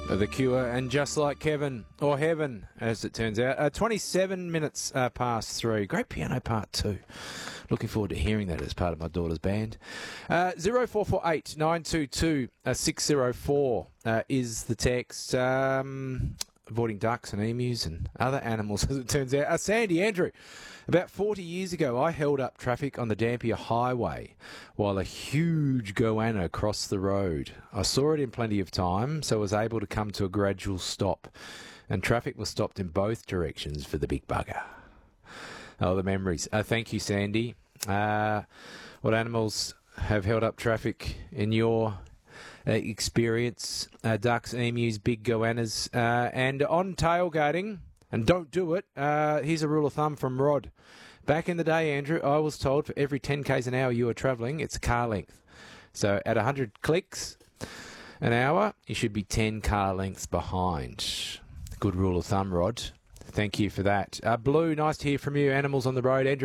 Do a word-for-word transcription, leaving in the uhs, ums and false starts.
The Cure, and Just Like Kevin, or Heaven, as it turns out. Uh, twenty-seven minutes uh, past three. Great piano part two. Looking forward to hearing that as part of my daughter's band. Uh, zero four four eight nine two two six zero four uh, is the text. Um, avoiding ducks and emus and other animals, as it turns out. Uh, Sandy, Andrew, about forty years ago, I held up traffic on the Dampier Highway while a huge goanna crossed the road. I saw it in plenty of time, so was able to come to a gradual stop, and traffic was stopped in both directions for the big bugger. Oh, the memories. Uh, thank you, Sandy. Uh, what animals have held up traffic in your uh, experience? Uh, ducks, emus, big goannas. Uh, and on tailgating, and don't do it, uh, here's a rule of thumb from Rod. Back in the day, Andrew, I was told for every ten kays an hour you are travelling, it's a car length. So at one hundred clicks an hour, you should be ten car lengths behind. Good rule of thumb, Rod. Thank you for that. Uh, Blue, nice to hear from you. Animals on the road. Andrew.